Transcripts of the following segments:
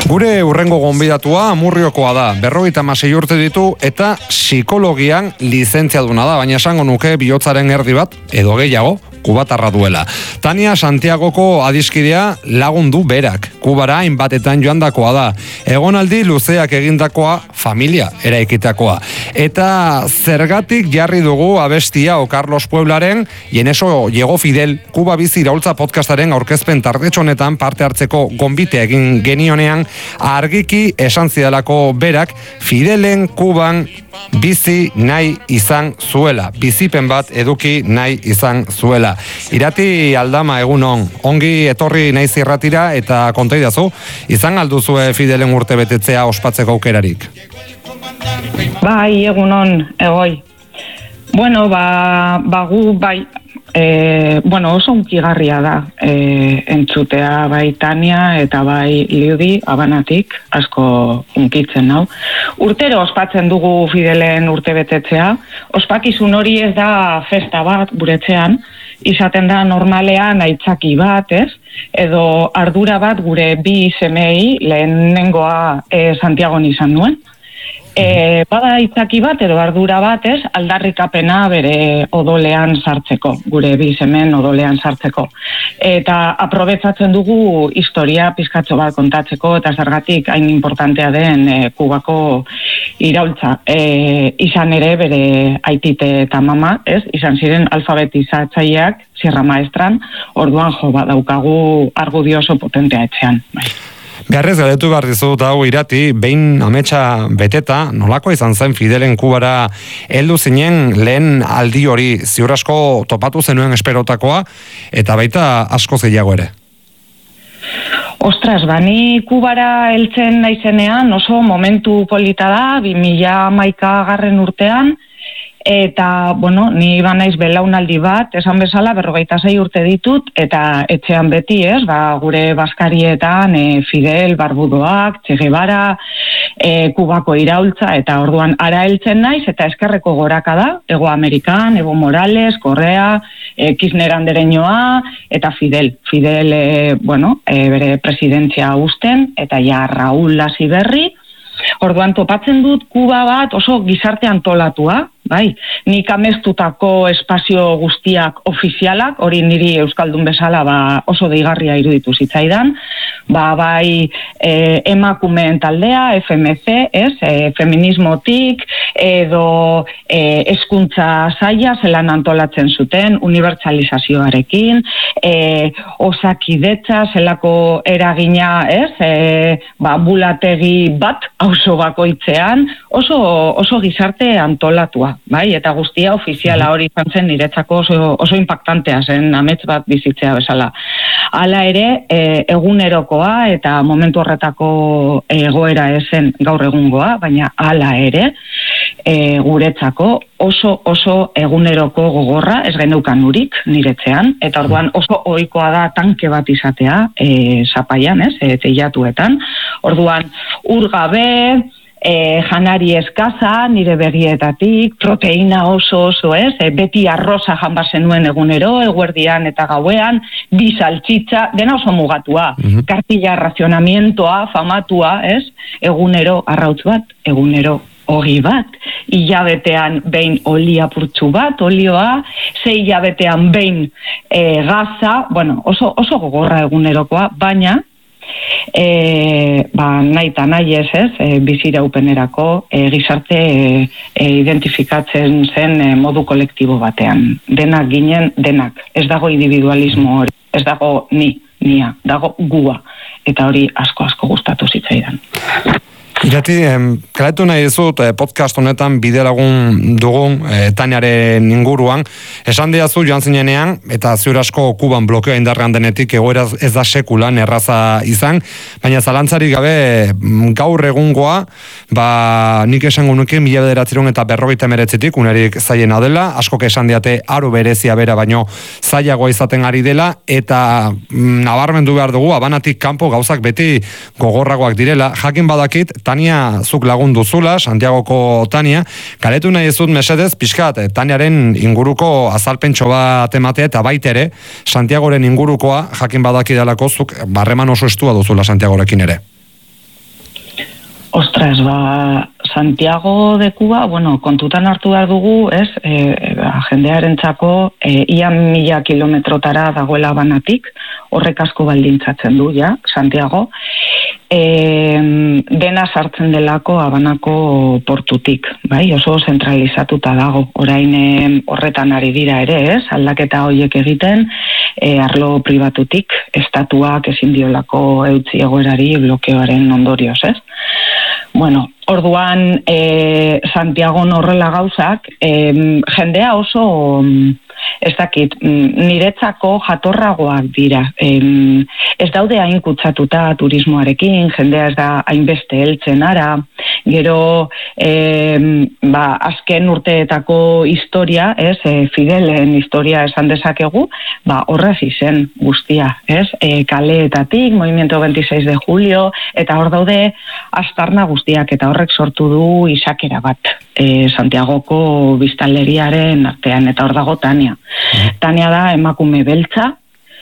Gure urrengo gonbidatua Amurriokoa da, 56 urte ditu eta psikologian lizentziaduna da, baina esango nuke bihotzaren erdi bat, edo gehiago, kubatarra duela. Tania Santiagoko adiskidea lagundu berak, Kubara hainbatetan joandakoa da. Egonaldi luzeak egindakoa, familia eraikitakoa. Eta zergatik jarri dugu abestia o Carlos Pueblaren, y en eso llegó Fidel, Kuba bizi iraultza podcastaren aurkezpen tardetxonetan parte hartzeko gonbite egin genionean, argiki esan zidalako berak, Fidelen Kuban bizi nahi izan zuela. Bizipen bat eduki nahi izan zuela. Irati Aldama, egunon, ongi etorri naiz irratira eta konta idazu, izan alduzue Fidelen urte betetzea ospatzeko aukerarik? Bai, egunon, egoi. Bueno, gu, bai, oso unkigarria da entzutea bai Tania eta bai Liudi Habanatik, asko unkitzen nau. Urtero ospatzen dugu Fidelen urte betetzea, ospakizun hori ez da festa bat guretzean, izaten da normalean aitzaki bat, ez? Edo ardura bat gure bi semei, lehenengoa Santiagon izan nuen. Bada aitzaki bat edo ardura bat, ez? Aldarrikapena bere odolean sartzeko, gure bi semen odolean sartzeko. Eta aprobetzatzen dugu historia pizkatxo bat kontatzeko eta zergatik hain importantea den Kubako iraultza. Izan ere bere aitite eta mama, ez? Izan ziren alfabetizatzaileak Sierra Maestran, orduan daukagu argudio oso potentea etxean. Beharrez galdetu behar dizut hau Irati, behin ametsa beteta, nolako izan zen Fidelen Kubara heldu zinen lehen aldi hori, ziur asko topatu zenuen esperotakoa, eta baita asko gehiago ere? Ostras, bani Kubara heltzen naizenean oso momentu polita da, 2011 urtean, eta, ni banaiz belaunaldi bat, esan bezala 46 urte ditut, eta etxean beti, ez, gure baskarietan Fidel, Barbudoak, Che Guevara, Kubako iraultza, eta orduan ara heltzen naiz, eta eskerreko goraka da, Ego Amerikan, Evo Morales, Correa, Kirchner andereñoa, eta Fidel. Fidel, bere presidentzia usten, eta ja Raúl Lassi-Berri. Orduan topatzen dut Kuba bat oso gizarte antolatua, bai, nik amestutako espazio guztiak ofizialak, hori niri euskaldun bezala oso deigarria iruditu zitzaidan, bai emakumeen taldea, FMC, feminismotik, edo hezkuntza saila zelan antolatzen zuten, unibertsalizazioarekin, osakidetza, zelako eragina, bulategi bat, auzo bakoitzean, oso gizarte antolatua. Bai, eta guztia ofiziala hori izan zen niretzako oso impactantea zen amets bat bizitzea bezala. Hala ere, egunerokoa eta momentu horretako egoera esen gaur egungoa, baina hala ere, guretzako oso eguneroko gogorra ez geneukan urik niretzean, eta orduan oso ohikoa da tanke bat izatea zapaian, teilatuetan. Orduan, ur gabe, janari eskaza, nire begietatik, proteina oso, beti arroza janba zenuen egunero, eguerdian eta gauean, bi saltxitza, dena oso mugatua, kartilla razionamientoa, famatua, egunero arrautz bat, egunero hori bat, hilabetean behin oliapurtsu bat, olioa, 6 hilabetean behin gaza, oso gogorra egunerokoa, baina, nahi eta nahi biziraupenerako gizarte identifikatzen zen modu kolektibo batean. Denak ginen, denak. Ez dago individualismo hori, ez dago nia, dago gua. Eta hori asko gustatu zitzaidan. Irati, kaletu nahi dizut podcast honetan bidelagun dugun Taniaren inguruan. Esan diazu joan zinenean, eta ziur asko Kuban blokeoa indarrean denetik egoera ez da sekulan erraza izan, baina zalantzarik gabe gaur egungoa, nik esango nuke 1959 unerik zaiena dela, askok esan diate aro berezia bera baino zailagoa izaten ari dela, eta nabarmendu behar dugu, Habanatik kanpo gauzak beti gogorragoak direla, jakin badakit, Tania zuk lagundu zula, Santiagoko Tania, kaletu nahi ezut mesedez, pixkat, Taniaren inguruko azalpentso bat ematea eta baitere, Santiagoren ingurukoa jakin badaki delako zuk barreman oso estua duzula Santiagorekin ere. Ostras, Santiago de Cuba, kontutan hartu behar dugu, jendearentzako ia 1000 kilometrotara dagoela Habanatik, horrek asko baldintzatzen du, Santiago. Dena sartzen delako Habanako portutik, bai, oso zentralizatuta dago. Orain horretan ari dira ere, aldaketa horiek egiten, arlo pribatutik, estatuak ezin diolako eutzi egoerari blokeoaren ondorioz, orduan Santiago horrela gauzak, jendea oso, ez dakit, niretzako jatorragoak dira. Ez daude hain kutsatuta turismoarekin, jendea ez da hainbeste heltzen ara, gero azken urteetako historia, Fidelen historia esan dezakegu, horrez izen guztia, kaleetatik, Movimiento 26 de Julio, eta hor daude astarna guztiak, eta horrek sortu du isakera bat Santiagoko biztanleriaren artean, eta hor dago Tania. Tania da emakume beltza,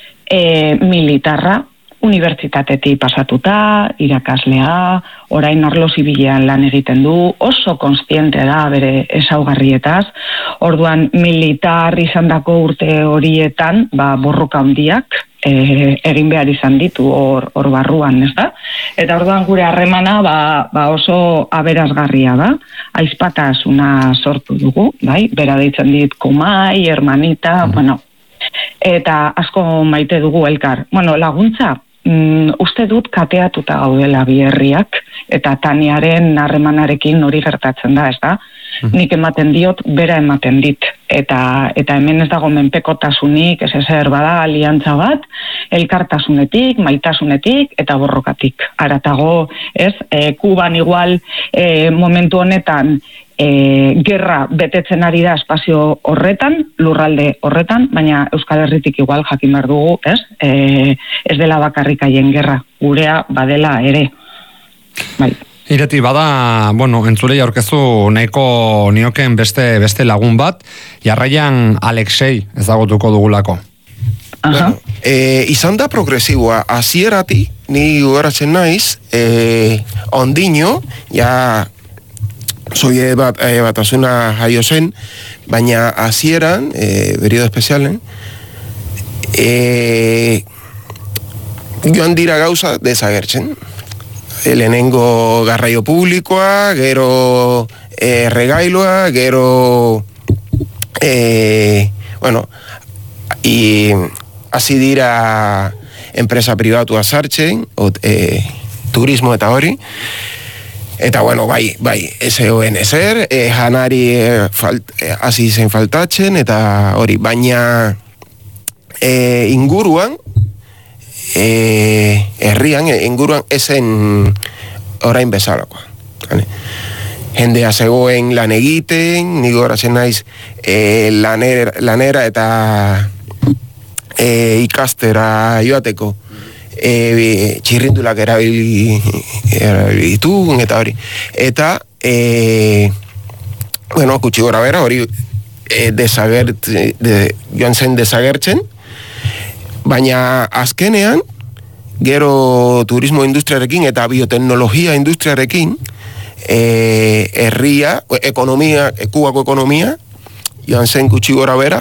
militarra, unibertsitatetik pasatuta, irakaslea, orain arlo zibilean lan egiten du, oso kontziente da bere ezaugarrietaz, orduan militar izandako urte horietan, borroka handiak egin behar izan ditu hor barruan, ez da? Eta orduan gure harremana oso aberasgarria da, aizpatasuna sortu dugu, bai? Bera deitzen dit komai, hermanita, eta asko maite dugu elkar. Laguntza, uste dut kateatuta gaudela bi herriak, eta Taniaren harremanarekin hori gertatzen da, ez da? Nik ematen diot, bera ematen dit. Eta hemen ez dago menpekotasunik, ez ezer bada aliantza bat, elkartasunetik, maitasunetik eta borrokatik. Aratago, Kuban igual momentu honetan gerra betetzen ari da espazio horretan, lurralde horretan, baina Euskal Herritik igual jakin behar dugu, ez dela bakarrik haien gerra, gurea badela ere. Bai. Ireti, bada, entzulei aurkezu nahiko nioken beste lagun bat, jarraian Alexei ezagutuko dugulako. Izan da progresiboa, hasierati, ni gogaratzen naiz, ondino, soie batasuna jaio zen, baina hasieran, periodo espezialen, joan dira gauza desagertzen. Lehenengo garraio publikoa, gero regailoa, gero hasi dira enpresa pribatua sartzen, turismo eta hori. Eta bai, SON ezer, janari hasi zen faltatzen, eta hori, baina inguruan, herrian, inguruan esen orain bezalakoa. Jendea zegoen lan egiten, nigo horatzen naiz lanera eta ikastera joateko txirrindulak erabilitun eta hori. Eta, kutsi gora bera, hori joan zen desagertzen, baina azkenean, gero turismo industriarekin eta bioteknologia industriarekin, herria, ekonomia, Kubako ekonomia, joan zen gutxi gora bera,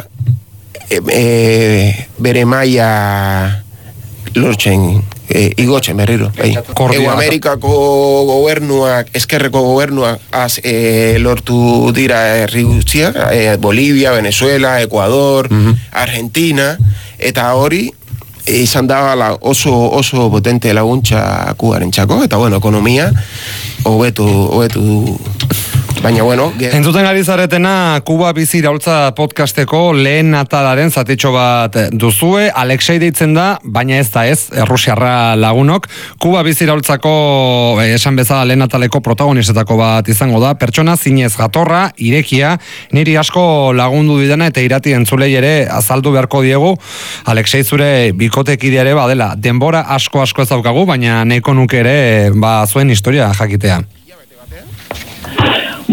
bere maila lortzen, igotzen berriro. Ego Amerikako gobernuak, eskerreko gobernuak lortu dira herri guztiak, Bolivia, Venezuela, Ecuador, Argentina, eta hori izan da oso potente laguntza Kubaren txako, eta ekonomia hobetu. Baina entzuten ari zaretena Kuba bizi iraultza podcasteko lehen atalaren zatitxo bat duzue, Alexei deitzen da, baina ez da errusiarra lagunok. Kuba bizi iraultzako esan bezala lehen ataleko protagonistetako bat izango da, pertsona zinez jatorra, irekia, niri asko lagundu didana eta irati entzulei ere azaldu beharko diegu, Alexei zure bikotekideare badela, denbora asko ez daukagu, baina nahiko nuke ere zuen historia jakitea.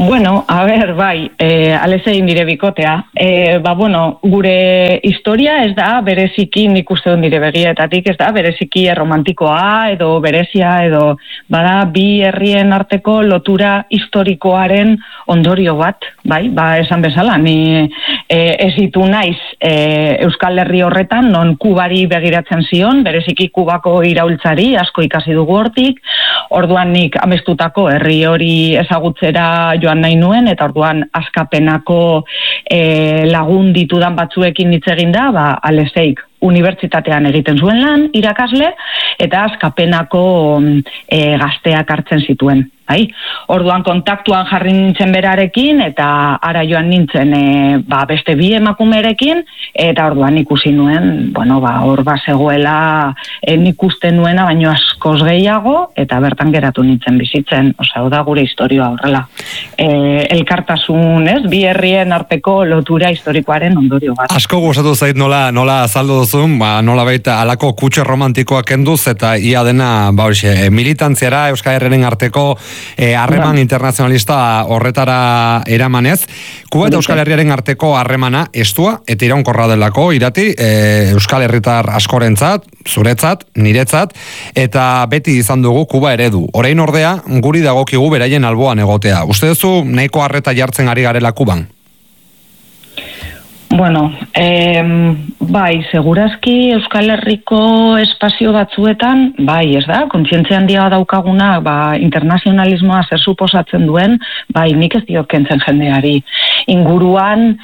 Bueno, a ber, bai, alezein nire bikotea. Gure historia ez da bereziki, nik uste dut nire begietatik, ez da bereziki erromantikoa edo berezia edo bada bi herrien arteko lotura historikoaren ondorio bat, bai, esan bezala, ni ezitu naiz Euskal Herri horretan, non Kubari begiratzen zion, bereziki Kubako iraultzari, asko ikasi dugu hortik, orduan nik amestutako herri hori ezagutzera joan nahi nuen, eta orduan askapenako lagun ditudan batzuekin hitz egin da, Alezeik unibertsitatean egiten zuen lan, irakasle, eta askapenako gazteak hartzen zituen. Bai? Orduan kontaktuan jarri nintzen berarekin, eta ara joan nintzen beste bi emakumerekin, eta orduan ikusi nuen, hor zegoela nik uste nuena, baino askoz gehiago, eta bertan geratu nintzen bizitzen, da gure historioa horrela. Elkartasun, ez? Bi herrien arteko lotura historikoaren ondorio bat. Asko gustatu zait nola azaldu duzun, nola baita alako kutxe romantikoak kenduz, eta ia dena, militantziara Euskal Herriaren arteko harreman internazionalista horretara eramanez. Kuba eta Euskal Herriaren arteko harremana estua eta iraunkorra delako, Irati, Euskal Herritar askorentzat, zuretzat, niretzat, eta beti izan dugu Kuba eredu. Orain ordea, guri dagokigu beraien alboan egotea. Uste duzu nahiko harreta jartzen ari garela Kuban? Bai, segurazki Euskal Herriko espazio batzuetan, bai, ez da, kontzientzia handia daukaguna, internazionalismoa zer suposatzen duen, bai, nik ez diot kentzen jendeari. Inguruan,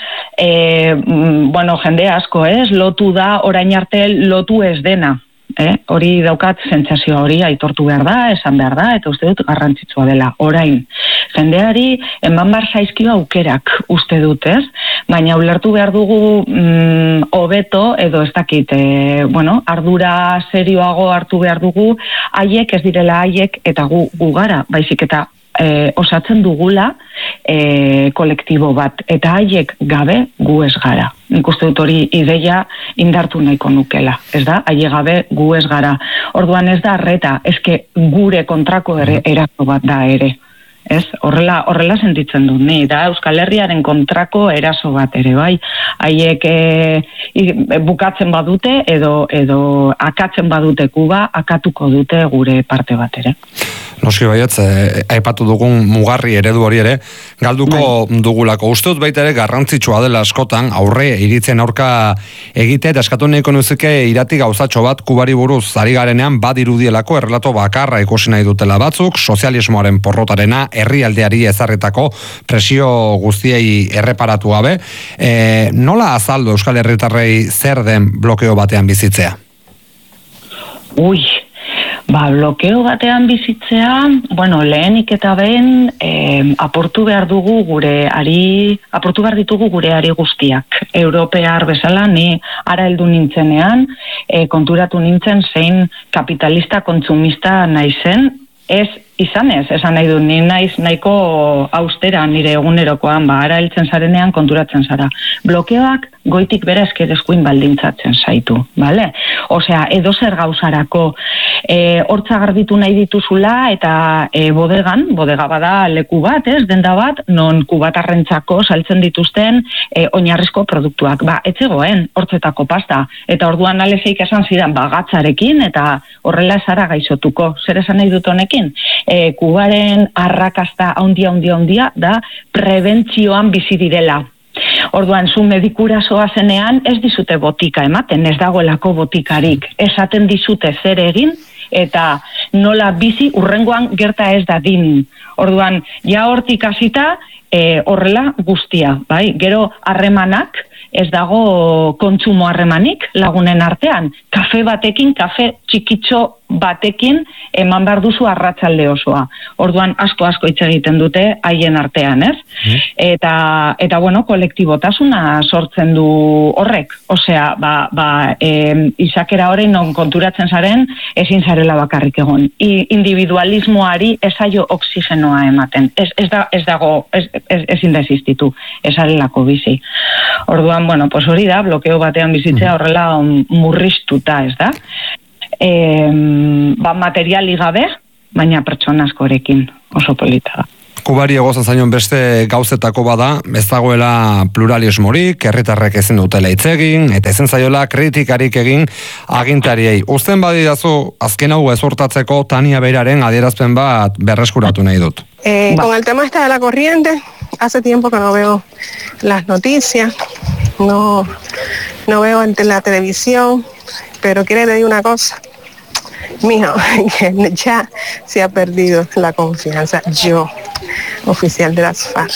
jende asko, lotu da, orain arte lotu ez dena. Hori daukat sentsazioa hori aitortu behar da, esan behar da, eta uste dut garrantzitsua dela. Orain, jendeari eman bar zaizkio aukerak uste dut, ez? Baina ulertu behar dugu hobeto, edo ez dakit, ardura serioago hartu behar dugu, haiek ez direla haiek eta gu gara, baizik eta osatzen dugula kolektibo bat, eta haiek gabe gu ez gara. Nik uste dut hori ideia indartu nahiko nukela, ez da? Haiek gabe gu ez gara. Orduan ez da arreta, eske gure kontrako eraso bat da ere. Ez? Horrela sentitzen dut, ni da Euskal Herriaren kontrako eraso bat ere, bai. Haiek bukatzen badute edo akatzen badute Kuba, akatuko dute gure parte bat ere. Noski baietz, aipatu dugun mugarri eredu hori ere, galduko dugulako. Uste dut baita ere garrantzitsua dela askotan, aurre iritzen aurka egite, eta eskatu nahiko nuzuke Irati gauzatxo bat Kubari buruz ari garenean badirudielako errelato bakarra ikusi nahi dutela batzuk, sozialismoaren porrotarena, herrialdeari ezarretako presio guztiei erreparatu gabe. Nola azaldu Euskal Herritarrei zer den blokeo batean bizitzea? Blokeo batean bizitzea, lehenik eta behin aportu behar ditugu gure ari guztiak. Europear bezala, ni ara heldu nintzenean, konturatu nintzen zein kapitalista kontsumista naizen, ez izanez, esan nahi dut, ni naiz nahiko austera nire egunerokoan, ara heltzen zarenean konturatzen zara. Blokeoak goitik bera eskerezkuin baldintzatzen zaitu, bale? Osea, edo zer gauzarako hortza garbitu nahi dituzula eta bodega bada leku bat, denda bat, non kubatarrentzako saltzen dituzten oinarrizko produktuak. Etzegoen, hortzetako pasta. Eta orduan Alezeik esan zidan gatzarekin eta horrela esara gaixotuko. Zer esan nahi dut honekin? Kubaren arrakasta handia da prebentzioan bizi direla. Orduan, zu medikura zoazenean ez dizute botika ematen, ez dagoelako botikarik. Esaten dizute zer egin eta nola bizi urrengoan gerta ez dadin. Orduan, ja hortik hasita horrela guztia, bai? Gero harremanak, ez dago kontsumo harremanik lagunen artean. Kafe batekin, kafe txikitxo batekin eman behar duzu arratsalde osoa. Orduan asko hitz egiten dute haien artean, ez? Eta kolektibotasuna sortzen du horrek. Osea, izakera hori non konturatzen zaren ezin zarela bakarrik egon. Individualismoari ez zaio oxigenoa ematen. Ezin da existitu, ez zarelako bizi. Orduan, hori da, blokeo batean bizitzea horrela murriztuta, ez da? Materiali gabe, baina pertsona askorekin oso polita da. Kubari egozen zaion beste gauzetako bada, ez dagoela pluralismorik, herritarrek ezin dutela hitz egin, eta ezin zaiola kritikarik egin agintariei. Uzten badidazu, azken hau ezurtatzeko Tania Beiraren adierazpen bat berreskuratu nahi dut. Con el tema de la corriente, hace tiempo que no veo las noticias, no veo en la televisión, pero quiero decir una cosa. Mijo, que ya se ha perdido la confianza. Yo, oficial de las FARC,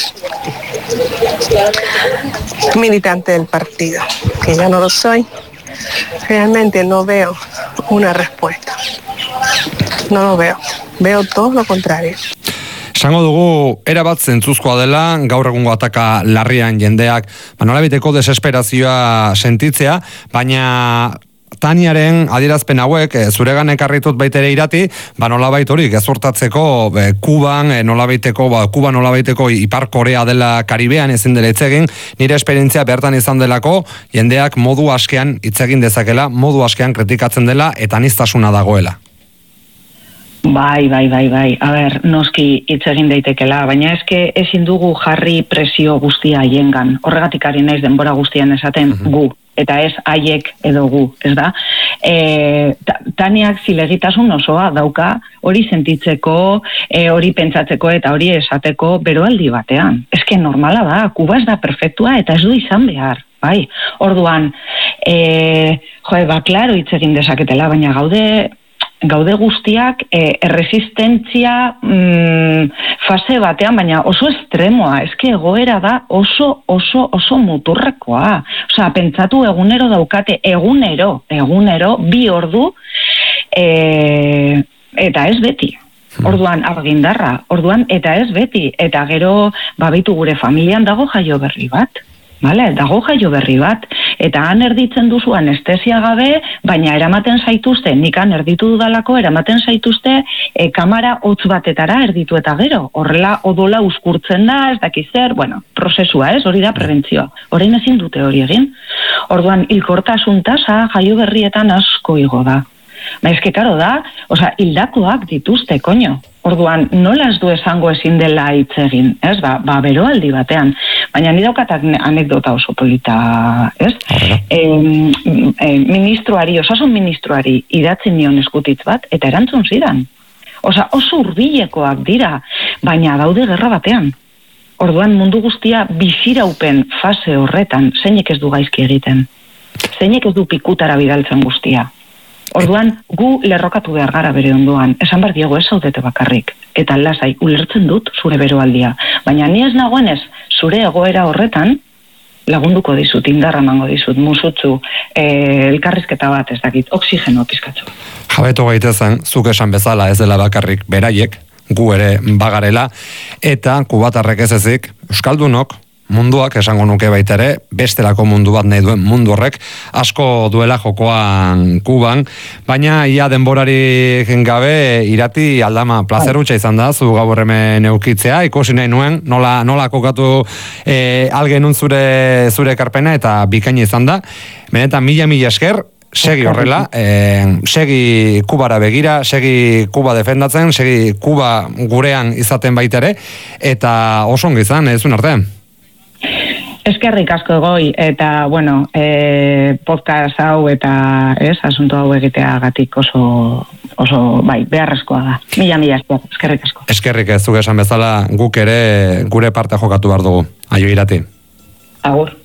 militante del partido, que ya no lo soy, realmente no veo una respuesta. No lo veo. Veo todo lo contrario. Esango dugu, erabat zentzuzkoa dela, gaur egungo ataka larrian jendeak, nolabiteko desesperazioa sentitzea, baina Taniaren adierazpen hauek zuregan ekarritut baitere irati, nolabait hori gezurtatzeko Kuban, Kuba nolabaiteko Ipar Korea dela Karibean ezin dela hitz egin, nire esperientzia bertan izan delako, jendeak modu askean hitz egin dezakela, modu askean kritikatzen dela eta aniztasuna dagoela. Bai. A ber, noski hitz egin daitekela, baina eske ezin dugu jarri presio guztia haiengan. Horregatik ari naiz denbora guztian esaten gu, eta ez haiek edo gu, ez da? Taniak zilegitasun osoa dauka hori sentitzeko, hori pentsatzeko eta hori esateko beroaldi batean. Eske normala da, Kuba ez da perfektua eta ez du izan behar. Bai, orduan, klaro hitz egin dezaketela, baina gaude guztiak erresistentzia fase batean, baina oso estremoa, eske egoera da oso muturrekoa. Osea, pentsatu egunero daukate, egunero, 2 ordu, eta ez beti. Orduan, argindarra, eta ez beti. Eta gero, babitu gure familian dago jaio berri bat. Dago jaio berri bat, eta han erditzen duzu anestesia gabe, baina eramaten zaituzte, nik han erditu dudalako, eramaten zaituzte kamara hotz batetara erditu eta gero. Horrela odola uskurtzen da, ez dakiz zer, prozesua ez, hori da prebentzioa. Orain ezin dute hori egin. Orduan, hilkortasun tasa jaio berrietan asko igo da. Eske karo da, hildakoak dituzte, koño. Orduan, nola ez du esango ezin dela hitz egin, ez? Beroaldi batean. Baina ni daukat anekdota oso polita, ez? Osasun ministroari idatzi nion eskutitz bat, eta erantzun zidan. Oso hurbilekoak dira, baina daude gerra batean. Orduan mundu guztia biziraupen fase horretan, zeinek ez du gaizki egiten. Zeinek ez du pikutara bidaltzen guztia. Orduan, gu lerrokatu behar gara bere ondoan. Esan behar diego ez zaudete bakarrik. Eta lasai, ulertzen dut zure beroaldia. Baina ni ez nagoenez, zure egoera horretan, lagunduko dizut, indarra emango dizut, musutzu, elkarrizketa bat, ez dakit, oxigeno pizkatzu. Jabetu gaitezen, zuk esan bezala ez dela bakarrik beraiek, gu ere bagarela, eta kubatarrek ez ezik, euskaldunok, munduak esango nuke baita ere, bestelako mundu bat nahi duen mundu horrek, asko duela jokoan Kuban, baina ia denborarik gabe irati aldama plazerutxa izan da, zu gaur hemen eukitzea, ikusi nahi nuen, nola kokatu algenun zure karpena eta bikaina izan da, benetan mila esker, segi horrela, segi Kubara begira, segi Kuba defendatzen, segi Kuba gurean izaten baita ere, eta oso ongi izan, ez zuen arte? Eskerrik asko Egoi, eta, podcast hau eta, asunto hau egiteagatik oso beharrezkoa da. Mila eskerrik asko. Eskerrik ez zuk esan bezala, guk ere gure parte jokatu behar dugu. Aio irati. Agur.